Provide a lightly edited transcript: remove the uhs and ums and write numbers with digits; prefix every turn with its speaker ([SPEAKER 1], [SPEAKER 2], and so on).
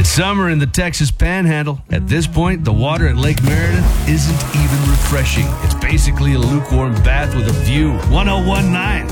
[SPEAKER 1] It's summer in the Texas Panhandle. At this point, the water at Lake Meredith isn't even refreshing. It's basically a lukewarm bath with a view. 1019